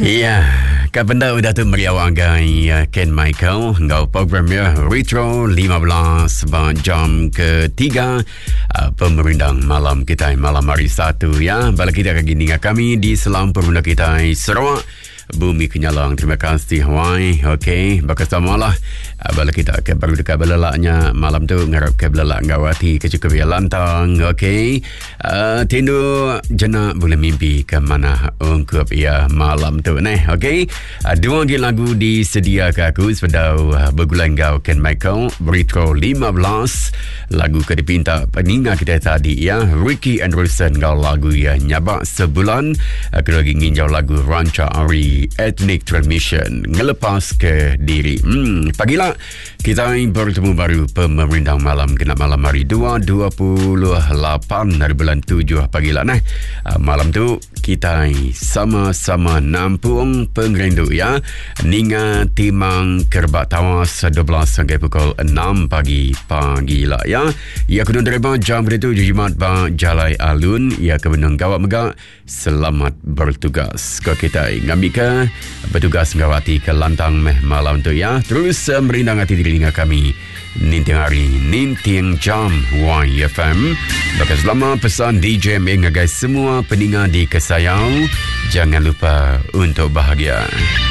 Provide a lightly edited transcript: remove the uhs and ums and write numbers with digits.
Ya, kapenda udah tu meriawang Ken Michael ngau program ya Retro 15 jam ketiga pemerintang malam kita malam hari satu ya. Balik kita kaki dengan kami di Selam Pemuda kita Sarawak. Bumi Kenyalang, terima kasih Hawaii. Okey, bakasamalah bala kita ke baru dekat belalaknya malam tu ngarap ke belalak ngawati ke cukup ya lantang. Okey, tindu jena boleh mimpi ke mana ungkup ya malam tu neh. Okey, dua lagu disediakan aku sedau bergulang gau Ken Michael Retro 15 lagu ke dipinta peninga kita tadi ya Ricky Anderson gau lagu ya nyabak sebulan. Aku lagi nginjau lagu Rancha Ari Ethnic Transmission ngelepas ke diri. Pagilah kita bertemu baru pemerintah malam kena malam hari 28 dari bulan 7 pagilah nah. Malam tu kita sama-sama nampung pengerindu ya. Ninga timang kerbak tawas 12 sampai pukul 6 pagilah ya. Ya kena terima jam itu Jumat ba Jalai Alun ya kebenang gawat megak. Selamat bertugas ke kita ngambil bertugas ngawati ke lantang meh malam tu ya. Terus merindang hati diri dengan kami Ninting hari Ninting jam YFM. Bagi selama pesan DJ mengagai semua peningat di Kesayau. Jangan lupa untuk bahagia.